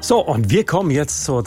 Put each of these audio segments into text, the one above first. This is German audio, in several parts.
So, und wir kommen jetzt zur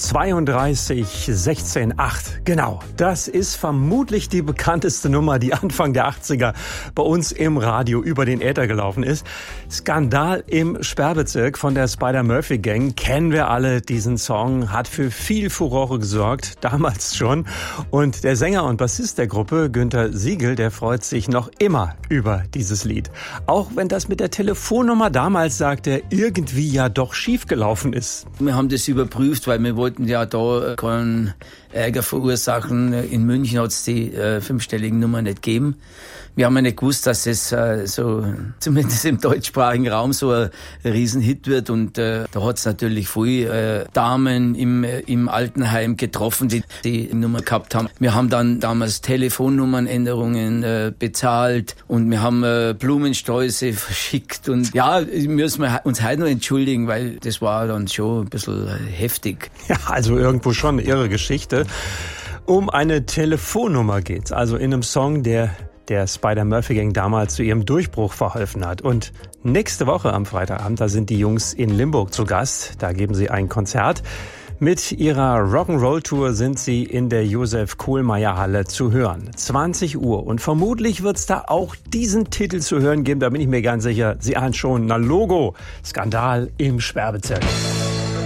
32168. Genau, das ist vermutlich die bekannteste Nummer, die Anfang der 80er bei uns im Radio über den Äther gelaufen ist. Skandal im Sperrbezirk von der Spider-Murphy-Gang. Kennen wir alle diesen Song, hat für viel Furore gesorgt, damals schon. Und der Sänger und Bassist der Gruppe, Günther Siegel, der freut sich noch immer über dieses Lied. Auch wenn das mit der Telefonnummer damals, sagt er, irgendwie ja doch schiefgelaufen ist. Wir haben das überprüft, weil wir wollten ja da keinen Ärger verursachen. In München hat es die fünfstelligen Nummer nicht gegeben. Wir haben ja nicht gewusst, dass es so, zumindest im deutschsprachigen Raum, so ein Riesenhit wird. Und da hat es natürlich viele Damen im Altenheim getroffen, die Nummer gehabt haben. Wir haben dann damals Telefonnummernänderungen bezahlt und wir haben Blumensträuße verschickt. Und ja, müssen wir uns heute noch entschuldigen, weil das war dann schon ein bisschen heftig. Ja, also irgendwo schon eine irre Geschichte. Um eine Telefonnummer geht's, also in einem Song, der Spider-Murphy-Gang damals zu ihrem Durchbruch verholfen hat. Und nächste Woche am Freitagabend, da sind die Jungs in Limburg zu Gast. Da geben sie ein Konzert. Mit ihrer Rock'n'Roll-Tour sind sie in der Josef-Kohlmeier-Halle zu hören. 20 Uhr. Und vermutlich wird's da auch diesen Titel zu hören geben. Da bin ich mir ganz sicher. Sie ahnen schon. Na Logo. Skandal im Sperrbezirk.